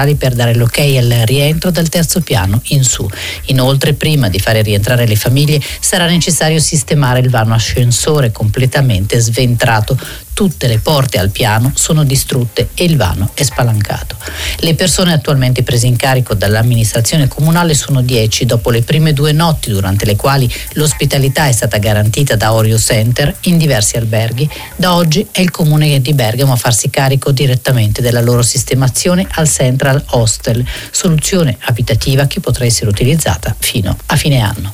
per dare l'ok al rientro dal terzo piano in su. Inoltre, prima di fare rientrare le famiglie, sarà necessario sistemare il vano ascensore completamente sventrato. Tutte le porte al piano sono distrutte e il vano è spalancato. Le persone attualmente prese in carico dall'amministrazione comunale sono 10 dopo le prime 2 notti durante le quali l'ospitalità è stata garantita da Orio Center in diversi alberghi. Da oggi è il comune di Bergamo a farsi carico direttamente della loro sistemazione al Central Hostel, soluzione abitativa che potrà essere utilizzata fino a fine anno.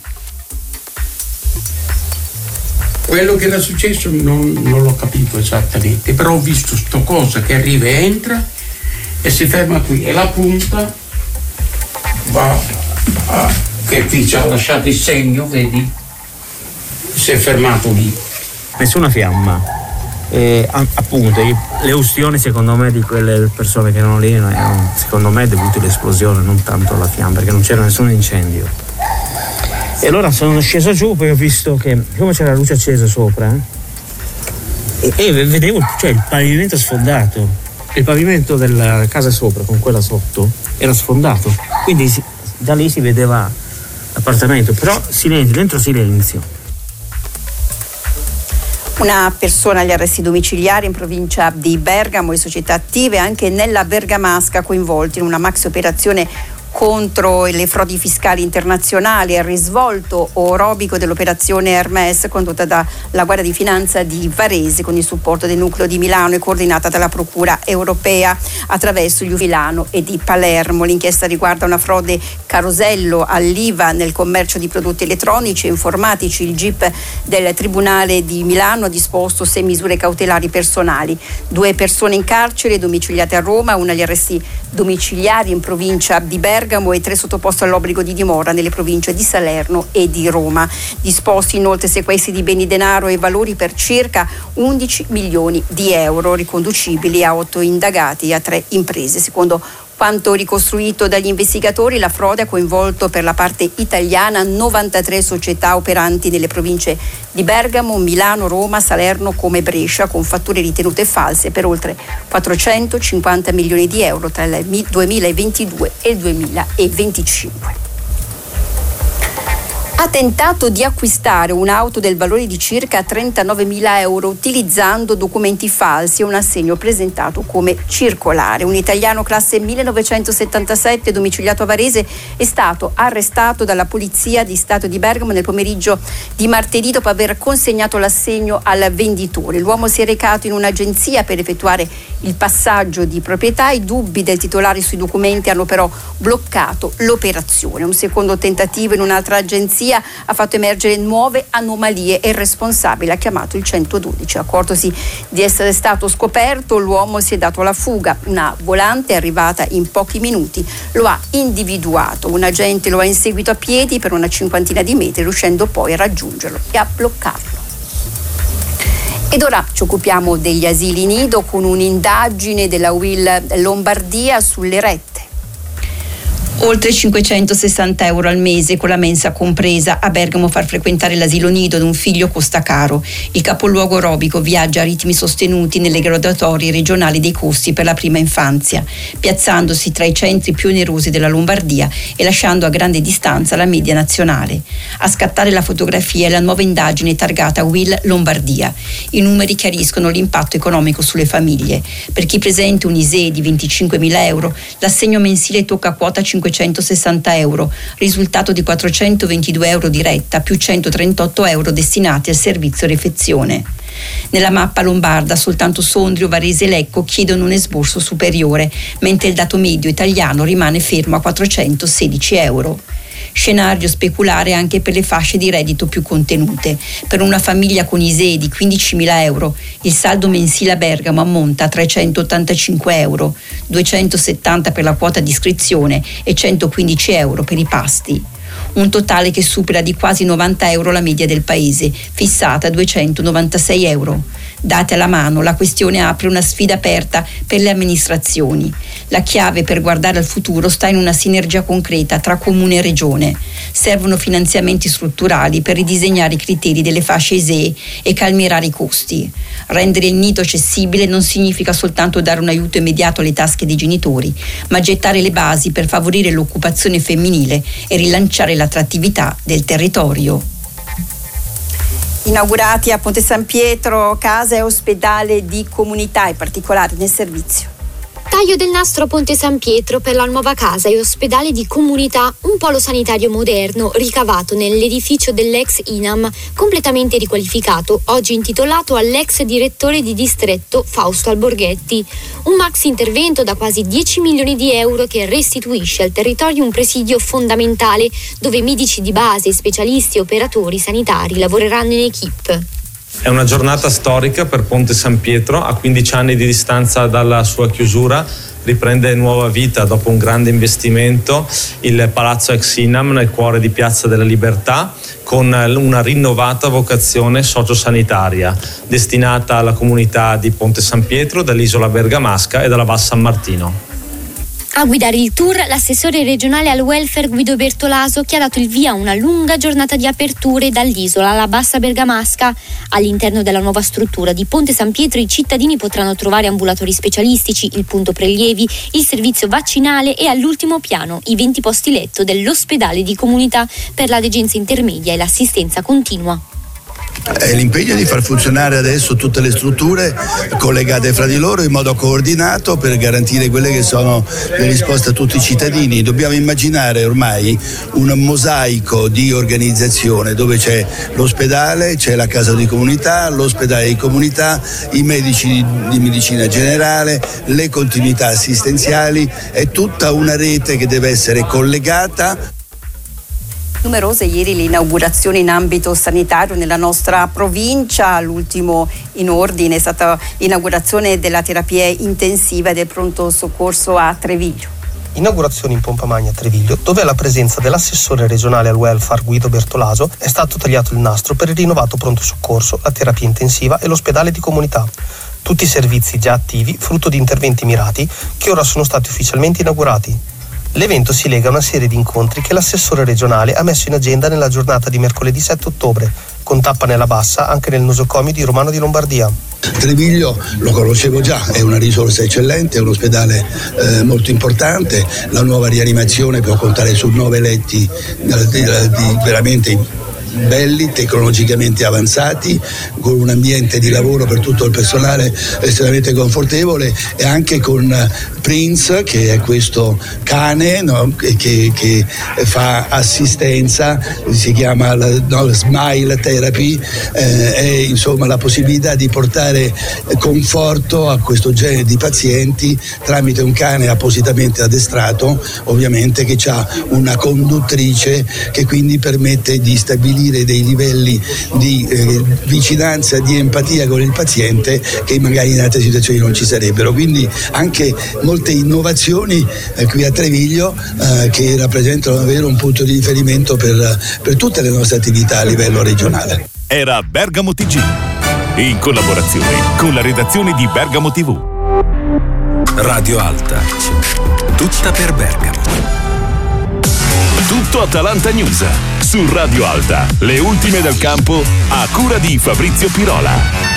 Quello che era successo non l'ho capito esattamente, però ho visto sto cosa che arriva e entra e si ferma qui e la punta va che qui ci ha lasciato il segno, vedi? Si è fermato lì. Nessuna fiamma. Appunto le ustioni secondo me di quelle persone che erano lì erano secondo me dovute all'esplosione, non tanto alla fiamma, perché non c'era nessun incendio. E allora sono sceso giù, poi ho visto che come c'era la luce accesa sopra e vedevo, cioè, il pavimento sfondato, il pavimento della casa sopra con quella sotto era sfondato, quindi da lì si vedeva l'appartamento, però silenzio, dentro silenzio. Una persona agli arresti domiciliari in provincia di Bergamo e società attive anche nella Bergamasca coinvolti in una maxi operazione contro le frodi fiscali internazionali e il risvolto orobico dell'operazione Hermes condotta dalla Guardia di Finanza di Varese con il supporto del nucleo di Milano e coordinata dalla Procura europea attraverso gli Milano e di Palermo. L'inchiesta riguarda una frode carosello all'IVA nel commercio di prodotti elettronici e informatici. Il GIP del Tribunale di Milano ha disposto 6 misure cautelari personali. 2 persone in carcere domiciliate a Roma, una agli arresti domiciliari in provincia di Bergamo e 3 sottoposti all'obbligo di dimora nelle province di Salerno e di Roma. Disposti inoltre sequestri di beni, denaro e valori per circa 11 milioni di euro, riconducibili a 8 indagati e a 3 imprese. Secondo quanto ricostruito dagli investigatori, la frode ha coinvolto per la parte italiana 93 società operanti nelle province di Bergamo, Milano, Roma, Salerno come Brescia, con fatture ritenute false per oltre 450 milioni di euro tra il 2022 e il 2025. Ha tentato di acquistare un'auto del valore di circa 39.000 euro utilizzando documenti falsi e un assegno presentato come circolare. Un italiano classe 1977 domiciliato a Varese è stato arrestato dalla Polizia di Stato di Bergamo nel pomeriggio di martedì dopo aver consegnato l'assegno al venditore. L'uomo si è recato in un'agenzia per effettuare il passaggio di proprietà. I dubbi del titolare sui documenti hanno però bloccato l'operazione. Un secondo tentativo in un'altra agenzia ha fatto emergere nuove anomalie e il responsabile ha chiamato il 112. Accortosi di essere stato scoperto, l'uomo si è dato alla fuga. Una volante arrivata in pochi minuti lo ha individuato. Un agente lo ha inseguito a piedi per una 50 di metri, riuscendo poi a raggiungerlo e a bloccarlo. Ed ora ci occupiamo degli asili nido con un'indagine della UIL Lombardia sulle rette. Oltre 560 euro al mese con la mensa compresa. A Bergamo far frequentare l'asilo nido ad un figlio costa caro. Il capoluogo orobico viaggia a ritmi sostenuti nelle graduatorie regionali dei costi per la prima infanzia, piazzandosi tra i centri più onerosi della Lombardia e lasciando a grande distanza la media nazionale. A scattare la fotografia è la nuova indagine targata UIL Lombardia. I numeri chiariscono l'impatto economico sulle famiglie. Per chi presenta un ISEE di 25.000 euro, l'assegno mensile tocca quota 560 euro, risultato di 422 euro di retta più 138 euro destinati al servizio refezione. Nella mappa lombarda soltanto Sondrio, Varese e Lecco chiedono un esborso superiore, mentre il dato medio italiano rimane fermo a 416 euro. Scenario speculare anche per le fasce di reddito più contenute. Per una famiglia con ISEE di 15.000 euro, il saldo mensile a Bergamo ammonta a 385 euro, 270 per la quota di iscrizione e 115 euro per i pasti. Un totale che supera di quasi 90 euro la media del paese, fissata a 296 euro. Date alla mano, la questione apre una sfida aperta per le amministrazioni. La chiave per guardare al futuro sta in una sinergia concreta tra comune e regione. Servono finanziamenti strutturali per ridisegnare i criteri delle fasce ISEE e calmierare i costi. Rendere il nido accessibile non significa soltanto dare un aiuto immediato alle tasche dei genitori, ma gettare le basi per favorire l'occupazione femminile e rilanciare l'attrattività del territorio. Inaugurati a Ponte San Pietro casa e ospedale di comunità, in particolare nel servizio. Taglio del nastro a Ponte San Pietro per la nuova casa e ospedale di comunità, un polo sanitario moderno ricavato nell'edificio dell'ex INAM, completamente riqualificato, oggi intitolato all'ex direttore di distretto Fausto Alborghetti. Un maxi intervento da quasi 10 milioni di euro che restituisce al territorio un presidio fondamentale dove medici di base, specialisti e operatori sanitari lavoreranno in equipe. È una giornata storica per Ponte San Pietro, a 15 anni di distanza dalla sua chiusura. Riprende nuova vita dopo un grande investimento il Palazzo ex Inam nel cuore di Piazza della Libertà, con una rinnovata vocazione sociosanitaria destinata alla comunità di Ponte San Pietro, dell'isola bergamasca e della Val San Martino. A guidare il tour l'assessore regionale al welfare Guido Bertolaso, che ha dato il via a una lunga giornata di aperture dall'isola alla Bassa Bergamasca. All'interno della nuova struttura di Ponte San Pietro i cittadini potranno trovare ambulatori specialistici, il punto prelievi, il servizio vaccinale e all'ultimo piano i 20 posti letto dell'ospedale di comunità per la degenza intermedia e l'assistenza continua. L'impegno è di far funzionare adesso tutte le strutture collegate fra di loro in modo coordinato per garantire quelle che sono le risposte a tutti i cittadini. Dobbiamo immaginare ormai un mosaico di organizzazione dove c'è l'ospedale, c'è la casa di comunità, l'ospedale di comunità, i medici di medicina generale, le continuità assistenziali, è tutta una rete che deve essere collegata. Numerose ieri le inaugurazioni in ambito sanitario nella nostra provincia, l'ultimo in ordine è stata l'inaugurazione della terapia intensiva e del pronto soccorso a Treviglio. Inaugurazione in pompa magna a Treviglio, dove alla presenza dell'assessore regionale al welfare Guido Bertolaso è stato tagliato il nastro per il rinnovato pronto soccorso, la terapia intensiva e l'ospedale di comunità. Tutti i servizi già attivi, frutto di interventi mirati che ora sono stati ufficialmente inaugurati. L'evento si lega a una serie di incontri che l'assessore regionale ha messo in agenda nella giornata di mercoledì 7 ottobre, con tappa nella Bassa anche nel nosocomio di Romano di Lombardia. Treviglio lo conoscevo già, è una risorsa eccellente, è un ospedale molto importante, la nuova rianimazione può contare su 9 letti veramente belli, tecnologicamente avanzati, con un ambiente di lavoro per tutto il personale estremamente confortevole, e anche con Prince, che è questo cane, no? che fa assistenza, si chiama Smile Therapy, è insomma la possibilità di portare conforto a questo genere di pazienti tramite un cane appositamente addestrato, ovviamente, che ha una conduttrice che quindi permette di stabilire dei livelli di vicinanza, di empatia con il paziente che magari in altre situazioni non ci sarebbero. Quindi anche molte innovazioni qui a Treviglio che rappresentano davvero un punto di riferimento per tutte le nostre attività a livello regionale. Era Bergamo TG, in collaborazione con la redazione di Bergamo TV. Radio Alta, tutta per Bergamo. Tutto Atalanta News su Radio Alta, le ultime dal campo a cura di Fabrizio Pirola.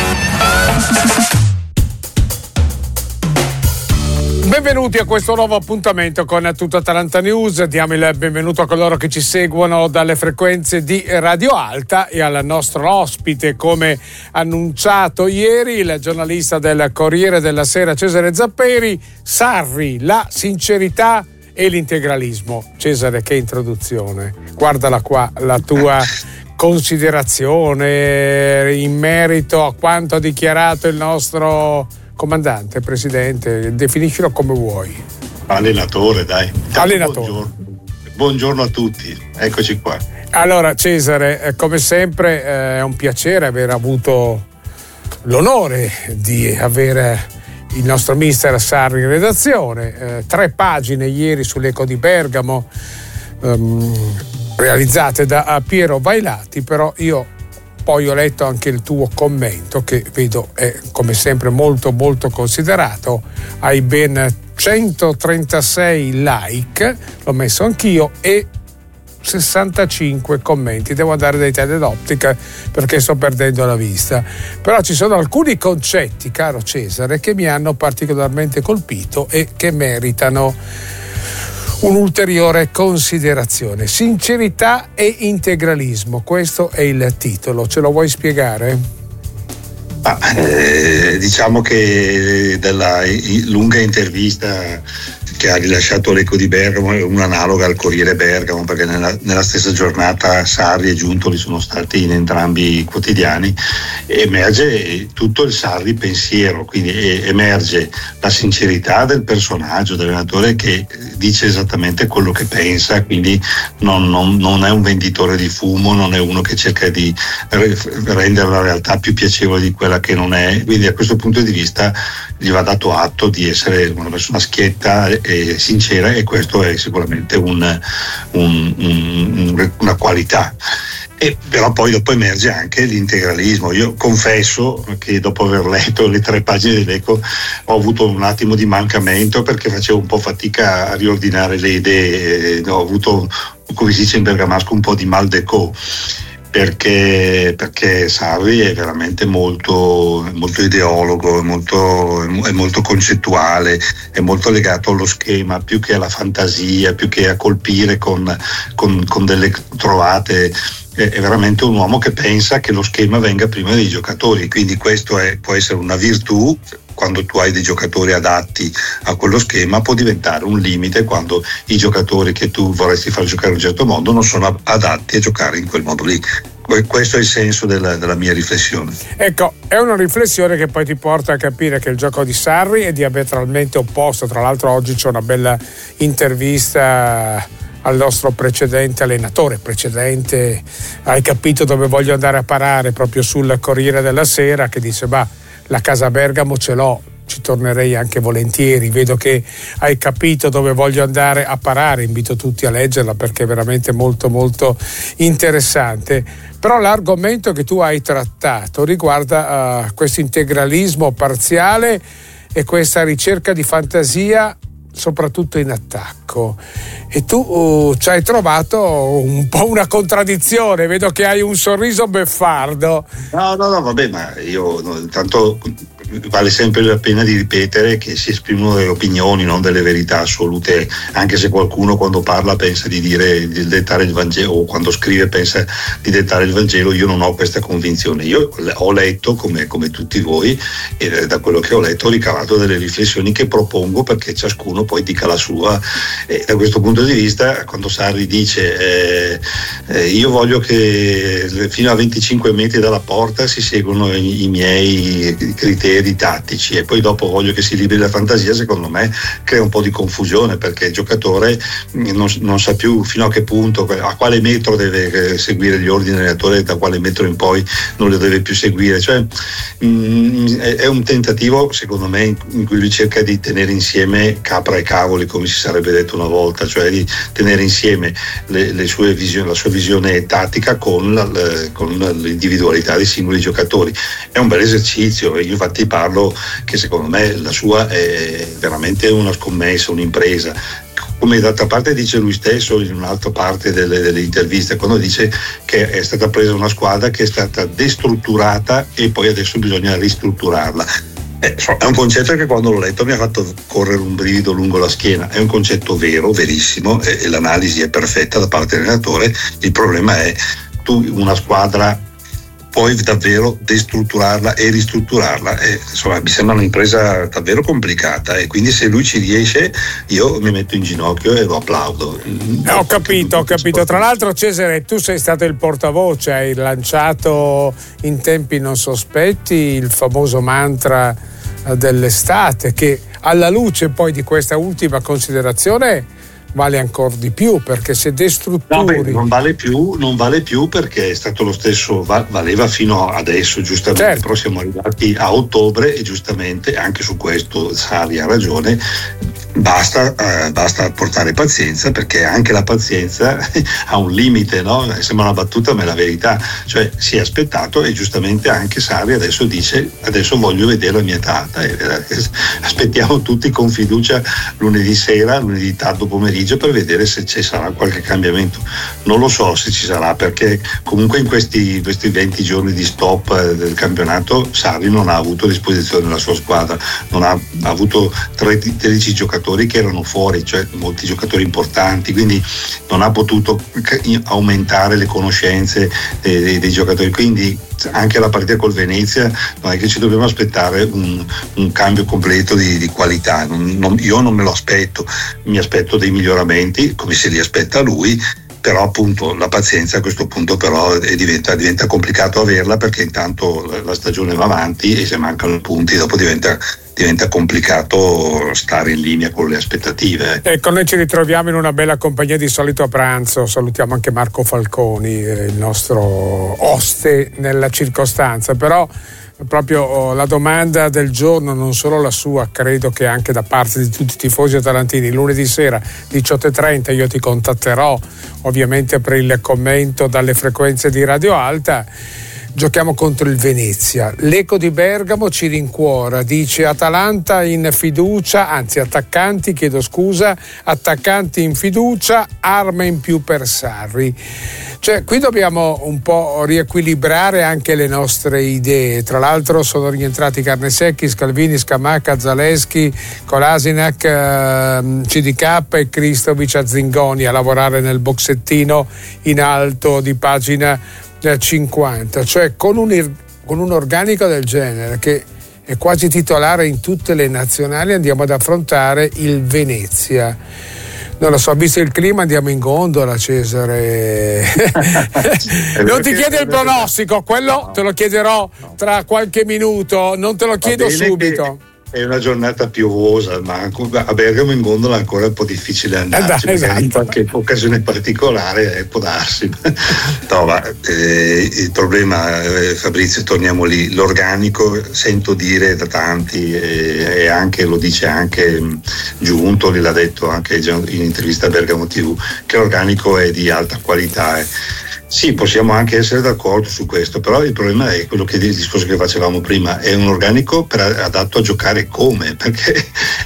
Benvenuti a questo nuovo appuntamento con Tutto Atalanta News. Diamo il benvenuto a coloro che ci seguono dalle frequenze di Radio Alta e al nostro ospite, come annunciato ieri, il giornalista del Corriere della Sera Cesare Zapperi. Sarri, la sincerità e l'integralismo. Cesare, che introduzione, guardala qua, la tua considerazione in merito a quanto ha dichiarato il nostro comandante, presidente, definiscilo come vuoi. Allenatore, dai. Allenatore. Buongiorno a tutti, eccoci qua. Allora Cesare, come sempre è un piacere aver avuto l'onore di avere il nostro mister Sarri in redazione, 3 pagine ieri sull'Eco di Bergamo, realizzate da Piero Vailati, però io poi ho letto anche il tuo commento, che vedo è come sempre molto molto considerato. Hai ben 136 like, l'ho messo anch'io, e 65 commenti. Devo andare dai teleoptica perché sto perdendo la vista, però ci sono alcuni concetti, caro Cesare, che mi hanno particolarmente colpito e che meritano un'ulteriore considerazione. Sincerità e integralismo, questo è il titolo, ce lo vuoi spiegare? Diciamo che dalla lunga intervista che ha rilasciato l'Eco di Bergamo è un'analoga al Corriere Bergamo, perché nella stessa giornata Sarri e Giuntoli sono stati in entrambi i quotidiani. Emerge tutto il Sarri pensiero, quindi emerge la sincerità del personaggio, dell'allenatore, che dice esattamente quello che pensa, quindi non è un venditore di fumo, non è uno che cerca di rendere la realtà più piacevole di quella che non è. Quindi da questo punto di vista gli va dato atto di essere una persona schietta e sincera, e questo è sicuramente una qualità. Però poi dopo emerge anche l'integralismo. Io confesso che dopo aver letto le 3 pagine dell'Eco ho avuto un attimo di mancamento, perché facevo un po' fatica a riordinare le idee, ho avuto, come si dice in bergamasco, un po' di mal de co, perché Sarri è veramente molto ideologo, è molto concettuale, è molto legato allo schema più che alla fantasia, più che a colpire con delle trovate. È veramente un uomo che pensa che lo schema venga prima dei giocatori, quindi questo può essere una virtù quando tu hai dei giocatori adatti a quello schema, può diventare un limite quando i giocatori che tu vorresti far giocare in un certo modo non sono adatti a giocare in quel modo lì. Questo è il senso della mia riflessione. Ecco, è una riflessione che poi ti porta a capire che il gioco di Sarri è diametralmente opposto. Tra l'altro oggi c'è una bella intervista al nostro precedente allenatore, hai capito dove voglio andare a parare, proprio sul Corriere della Sera, che dice: la casa Bergamo ce l'ho, ci tornerei anche volentieri. Vedo che hai capito dove voglio andare a parare, invito tutti a leggerla perché è veramente molto molto interessante. Però l'argomento che tu hai trattato riguarda questo integralismo parziale e questa ricerca di fantasia, soprattutto in attacco, e tu ci hai trovato un po' una contraddizione. Vedo che hai un sorriso beffardo. No, vabbè, ma io intanto vale sempre la pena di ripetere che si esprimono delle opinioni, non delle verità assolute, anche se qualcuno quando parla pensa di dettare il Vangelo, o quando scrive pensa di dettare il Vangelo. Io non ho questa convinzione. Io ho letto come tutti voi, e da quello che ho letto ho ricavato delle riflessioni che propongo perché ciascuno poi dica la sua. E da questo punto di vista, quando Sarri dice io voglio che fino a 25 metri dalla porta si seguono i miei criteri tattici, e poi dopo voglio che si liberi la fantasia, secondo me crea un po' di confusione, perché il giocatore non sa più fino a che punto, a quale metro deve seguire gli ordini dell'allenatore e da quale metro in poi non li deve più seguire. Cioè è un tentativo, secondo me, in cui lui cerca di tenere insieme capra e cavoli, come si sarebbe detto una volta, cioè di tenere insieme la sua visione tattica con l'individualità dei singoli giocatori. È un bel esercizio, e io infatti parlo che secondo me la sua è veramente una scommessa, un'impresa. Come d'altra parte dice lui stesso in un'altra parte delle interviste, quando dice che è stata presa una squadra che è stata destrutturata e poi adesso bisogna ristrutturarla. È un concetto che quando l'ho letto mi ha fatto correre un brivido lungo la schiena. È un concetto vero, verissimo, e l'analisi è perfetta da parte dell'allenatore. Il problema è tu una squadra puoi davvero destrutturarla e ristrutturarla, insomma mi sembra un'impresa davvero complicata, e quindi se lui ci riesce io mi metto in ginocchio e lo applaudo. Ho capito. Tra l'altro, Cesare, tu sei stato il portavoce, hai lanciato in tempi non sospetti il famoso mantra dell'estate, che alla luce poi di questa ultima considerazione vale ancora di più, perché se destrutturi non vale più perché è stato lo stesso, valeva fino adesso, giustamente, certo. Però siamo arrivati a ottobre e giustamente anche su questo Sarri ha ragione, Basta portare pazienza, perché anche la pazienza ha un limite, no? Sembra una battuta ma è la verità, cioè si è aspettato, e giustamente anche Sarri adesso dice: adesso voglio vedere la mia tata, e aspettiamo tutti con fiducia lunedì tardo pomeriggio per vedere se ci sarà qualche cambiamento. Non lo so se ci sarà, perché comunque in questi 20 giorni di stop del campionato Sarri non ha avuto a disposizione la sua squadra, non ha avuto 13 giocatori che erano fuori, cioè molti giocatori importanti, quindi non ha potuto aumentare le conoscenze dei giocatori, quindi anche la partita col Venezia non è che ci dobbiamo aspettare un cambio completo di qualità. Io non me lo aspetto, mi aspetto dei miglioramenti come se li aspetta lui, però appunto la pazienza a questo punto però diventa complicato averla, perché intanto la stagione va avanti e se mancano i punti dopo diventa complicato stare in linea con le aspettative. Ecco, noi ci ritroviamo in una bella compagnia di solito a pranzo. Salutiamo anche Marco Falconi, il nostro oste nella circostanza, però proprio la domanda del giorno, non solo la sua, credo che anche da parte di tutti i tifosi atalantini, lunedì sera 18:30 io ti contatterò ovviamente per il commento dalle frequenze di Radio Alta. Giochiamo contro il Venezia. L'Eco di Bergamo ci rincuora, dice Atalanta in fiducia, anzi attaccanti in fiducia, arma in più per Sarri. Cioè qui dobbiamo un po' riequilibrare anche le nostre idee. Tra l'altro sono rientrati Carnesecchi, Scalvini, Scamacca, Zaleschi, Kolasinac, CDK e Kristovic a Zingoni a lavorare nel boxettino in alto di pagina 50, cioè con un organico del genere che è quasi titolare in tutte le nazionali andiamo ad affrontare il Venezia. Non lo so, visto il clima andiamo in gondola, Cesare. Non ti chiedo il pronostico, quello te lo chiederò tra qualche minuto, non te lo chiedo subito. È una giornata piovosa, ma a Bergamo in gondola è ancora un po' difficile andarci, esatto. In qualche occasione particolare può darsi. No, ma il problema, Fabrizio, torniamo lì, l'organico, sento dire da tanti, e anche lo dice anche Giuntoli, l'ha detto anche in intervista a Bergamo TV, che l'organico è di alta qualità. Sì, possiamo anche essere d'accordo su questo, però il problema è quello il discorso che facevamo prima, è un organico adatto a giocare come? Perché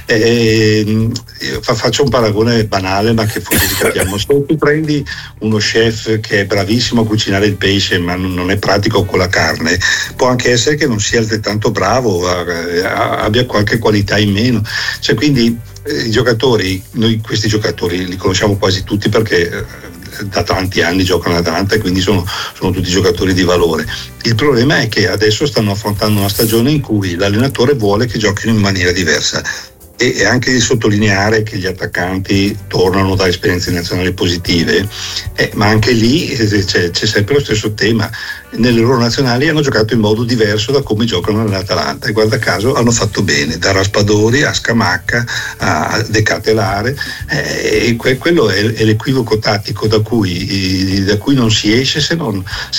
faccio un paragone banale, ma che forse ci capiamo. Se tu prendi uno chef che è bravissimo a cucinare il pesce, ma non è pratico con la carne, può anche essere che non sia altrettanto bravo, abbia qualche qualità in meno. Cioè, quindi i giocatori, noi questi giocatori li conosciamo quasi tutti perché da tanti anni giocano all'Atalanta e quindi sono tutti giocatori di valore. Il problema è che adesso stanno affrontando una stagione in cui l'allenatore vuole che giochino in maniera diversa, e anche di sottolineare che gli attaccanti tornano da esperienze nazionali positive, ma anche lì c'è sempre lo stesso tema. Nelle loro nazionali hanno giocato in modo diverso da come giocano nell'Atalanta, e guarda caso hanno fatto bene, da Raspadori a Scamacca a Decatelare, e quello è l'equivoco tattico da cui non si esce se non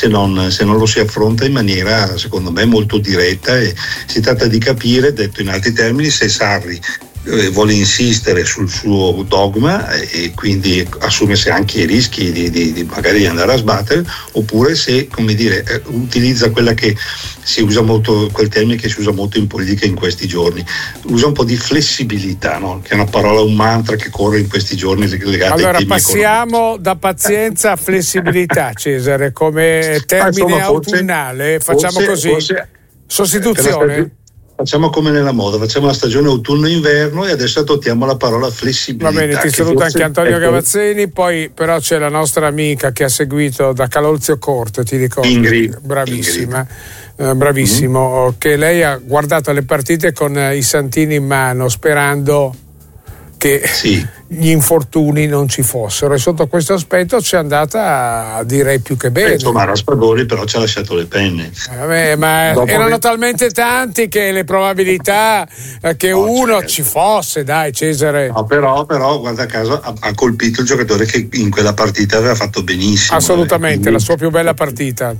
lo si affronta in maniera, secondo me, molto diretta. E si tratta di capire, detto in altri termini, se Sarri vuole insistere sul suo dogma e quindi assumersi anche i rischi di magari andare a sbattere, oppure se, come dire, utilizza quella che si usa molto, quel termine che si usa molto in politica in questi giorni, usa un po' di flessibilità, no? Che è una parola, un mantra che corre in questi giorni legata ai temi passiamo da pazienza a flessibilità, Cesare, come termine autunnale, facciamo così, sostituzione. Facciamo come nella moda, facciamo la stagione autunno-inverno e adesso adottiamo la parola flessibilità. Va bene, ti saluta anche Antonio Gavazzini, poi però c'è la nostra amica che ha seguito da Calolzio Corto, ti ricordo? Ingrid. Bravissima. Bravissimo, che lei ha guardato le partite con i santini in mano sperando che gli infortuni non ci fossero, e sotto questo aspetto ci è andata, direi, più che bene. Insomma, Raspadori però ci ha lasciato le penne. Ma erano talmente tanti che le probabilità che uno ci fosse, dai, Cesare. No, però guarda caso ha colpito il giocatore che in quella partita aveva fatto benissimo. Assolutamente, la sua più bella partita.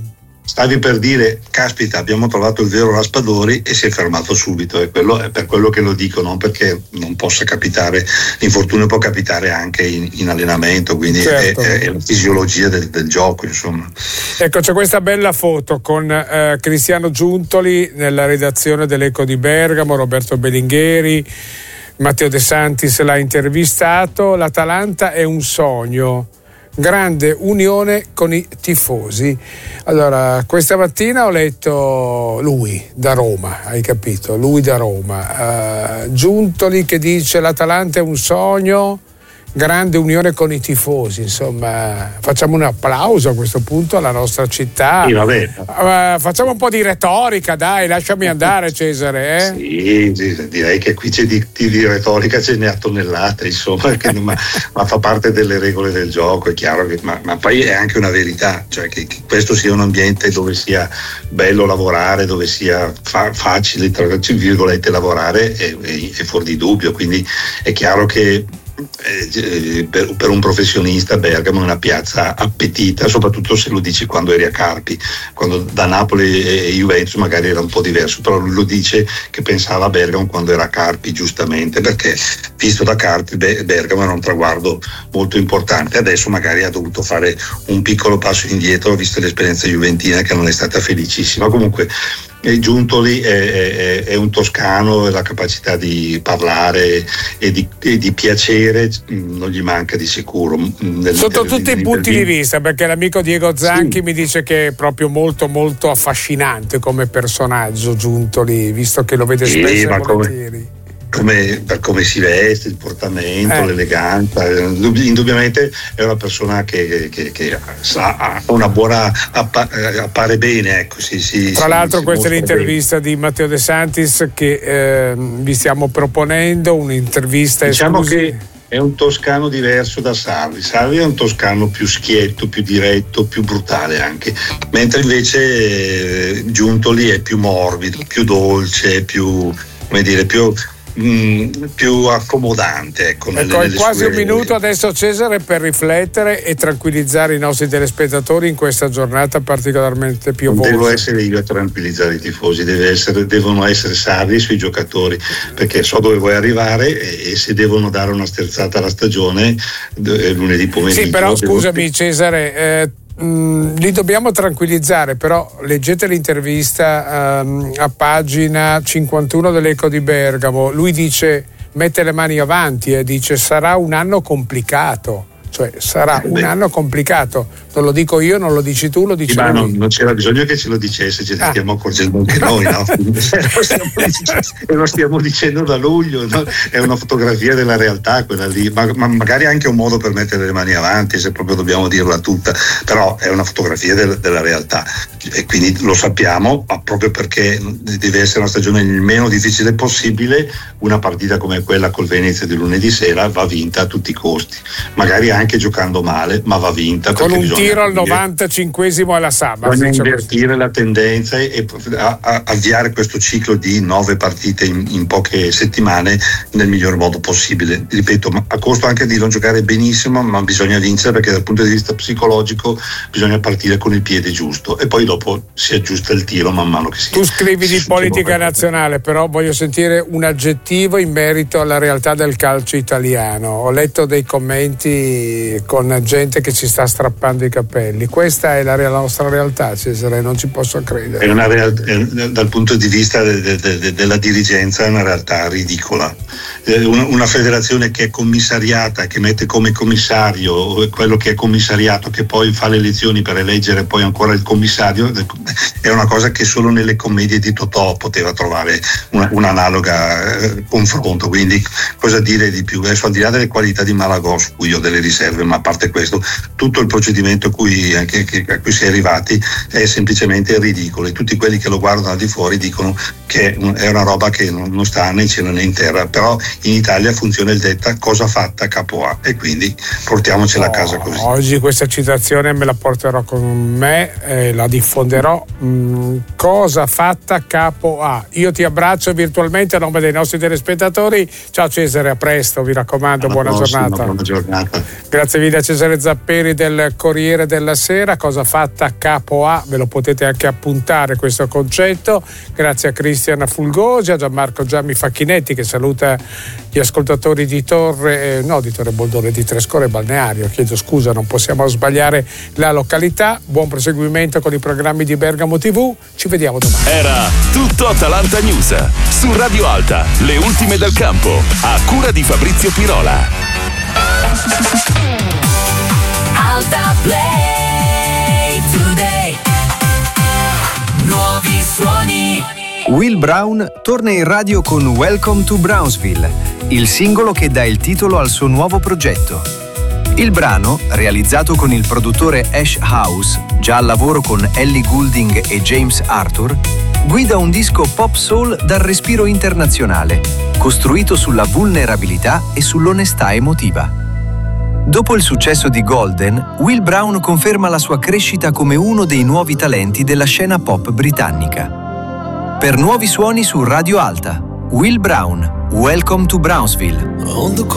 stavi per dire caspita, abbiamo trovato il vero Raspadori, e si è fermato subito, e quello è per quello che lo dico, non perché non possa capitare, l'infortunio può capitare anche in allenamento, quindi certo. è la fisiologia del gioco, insomma. Ecco, c'è questa bella foto con Cristiano Giuntoli nella redazione dell'Eco di Bergamo, Roberto Bellingheri, Matteo De Santis l'ha intervistato. L'Atalanta è un sogno, grande unione con i tifosi. Allora, questa mattina ho letto lui da Roma, hai capito? Lui da Roma, Giuntoli che dice l'Atalanta è un sogno, grande unione con i tifosi. Insomma, facciamo un applauso a questo punto alla nostra città. Sì, vabbè. Facciamo un po' di retorica, dai, lasciami andare, Cesare. Sì, direi che qui c'è di retorica, ce n'è a tonnellate, insomma, ma fa parte delle regole del gioco, è chiaro che, ma poi è anche una verità, cioè che questo sia un ambiente dove sia bello lavorare, dove sia facile, tra virgolette, lavorare, è fuori di dubbio, quindi è chiaro che per un professionista Bergamo è una piazza appetita, soprattutto se lo dici quando eri a Carpi, quando da Napoli e Juventus magari era un po' diverso, però lui lo dice che pensava a Bergamo quando era a Carpi, giustamente, perché visto da Carpi Bergamo era un traguardo molto importante. Adesso magari ha dovuto fare un piccolo passo indietro, visto l'esperienza juventina che non è stata felicissima. Comunque Giuntoli è un toscano, e la capacità di parlare e di piacere non gli manca di sicuro. Sotto tutti i punti di vista, perché l'amico Diego Zanchi mi dice che è proprio molto molto affascinante come personaggio Giuntoli, visto che lo vede spesso e volentieri. Per come si veste, il portamento, l'eleganza, indubbiamente è una persona che ha una buona, appare bene, ecco. Tra l'altro questa è l'intervista di Matteo De Santis che vi stiamo proponendo, un'intervista diciamo esclusiva. Che è un toscano diverso da Sarri. Sarri è un toscano più schietto, più diretto, più brutale anche, mentre invece Giuntoli è più morbido, più dolce, più, come dire, più accomodante, ecco. Ecco, è quasi un minuto adesso, Cesare, per riflettere e tranquillizzare i nostri telespettatori in questa giornata particolarmente piovosa. Devo essere io a tranquillizzare i tifosi, devono essere sardi sui giocatori, perché so dove vuoi arrivare e se devono dare una sterzata alla stagione lunedì pomeriggio. Sì, però scusami Cesare, li dobbiamo tranquillizzare, però leggete l'intervista a pagina 51 dell'Eco di Bergamo. Lui dice, mette le mani avanti e dice sarà un anno complicato, cioè sarà un anno complicato, non lo dico io, non lo dici tu, lo dici ma lui. Non c'era bisogno che ce lo dicesse, ce ne stiamo accorgendo anche noi, no? Lo stiamo dicendo da luglio, no? È una fotografia della realtà quella lì, ma magari anche un modo per mettere le mani avanti, se proprio dobbiamo dirla tutta, però è una fotografia della realtà, e quindi lo sappiamo, ma proprio perché deve essere una stagione il meno difficile possibile, una partita come quella col Venezia di lunedì sera va vinta a tutti i costi, magari anche giocando male, ma va vinta con un tiro al 95esimo alla Sabba. Bisogna invertire la tendenza e avviare questo ciclo di 9 partite in poche settimane nel miglior modo possibile. Ripeto, a costo anche di non giocare benissimo, ma bisogna vincere, perché dal punto di vista psicologico bisogna partire con il piede giusto e poi dopo si aggiusta il tiro man mano che si. Tu scrivi di politica nazionale, però voglio sentire un aggettivo in merito alla realtà del calcio italiano. Ho letto dei commenti con gente che ci sta strappando i capelli. Questa è la nostra realtà, Cesare, non ci posso credere. È una realtà, dal punto di vista della dirigenza è una realtà ridicola. Una federazione che è commissariata, che mette come commissario quello che è commissariato, che poi fa le elezioni per eleggere poi ancora il commissario, è una cosa che solo nelle commedie di Totò poteva trovare un'analoga confronto. Quindi cosa dire di più? Adesso, al di là delle qualità di Malagò, su cui ho delle riserve, ma a parte questo, tutto il procedimento a cui si è arrivati è semplicemente ridicolo, e tutti quelli che lo guardano al di fuori dicono che è una roba che non sta né in cielo né in terra. Però in Italia funziona il detta cosa fatta capo A, e quindi portiamocela a casa così. Oggi questa citazione me la porterò con me e la diffonderò. Cosa fatta capo A. Io ti abbraccio virtualmente a nome dei nostri telespettatori. Ciao Cesare, a presto, vi raccomando, buona giornata. Buona giornata. Grazie mille a Cesare Zapperi del Corriere della Sera. Cosa fatta capo A, ve lo potete anche appuntare questo concetto. Grazie a Cristian Fulgosi, a Gianmarco Gianni Facchinetti che saluta gli ascoltatori di Torre Boldone, di Trescore Balneario. Chiedo scusa, non possiamo sbagliare la località. Buon proseguimento con i programmi di Bergamo TV. Ci vediamo domani. Era tutto Atalanta News su Radio Alta, le ultime del campo, a cura di Fabrizio Pirola. Alta Play Today. Nuovi suoni. Will Brown torna in radio con Welcome to Brownsville, il singolo che dà il titolo al suo nuovo progetto. Il brano, realizzato con il produttore Ash House, già al lavoro con Ellie Goulding e James Arthur, guida un disco pop soul dal respiro internazionale, costruito sulla vulnerabilità e sull'onestà emotiva. Dopo il successo di Golden, Will Brown conferma la sua crescita come uno dei nuovi talenti della scena pop britannica. Per nuovi suoni su Radio Alta, Will Brown, Welcome to Brownsville.